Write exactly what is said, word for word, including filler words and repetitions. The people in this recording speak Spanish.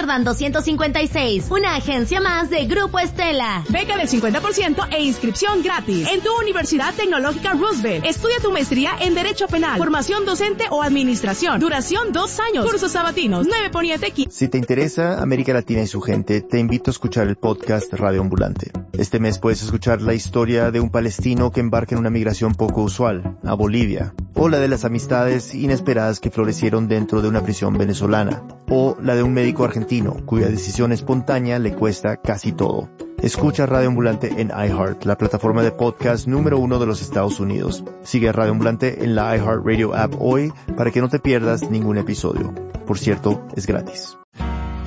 Caravan doscientos cincuenta y seis, una agencia más de Grupo Estela. Beca del cincuenta por ciento e inscripción gratis en tu Universidad Tecnológica Roosevelt. Estudia tu maestría en Derecho Penal, formación docente o administración. Duración dos años. Cursos sabatinos. nueve Poniente quince. Si te interesa América Latina y su gente, te invito a escuchar el podcast Radio Ambulante. Este mes puedes escuchar la historia de un palestino que embarca en una migración poco usual, a Bolivia, o la de las amistades inesperadas que florecieron dentro de una prisión venezolana, o la de un médico argentino cuya decisión espontánea le cuesta casi todo. Escucha Radio Ambulante en iHeart, la plataforma de podcast número uno de los Estados Unidos. Sigue Radio Ambulante en la iHeartRadio app hoy para que no te pierdas ningún episodio. Por cierto, es gratis.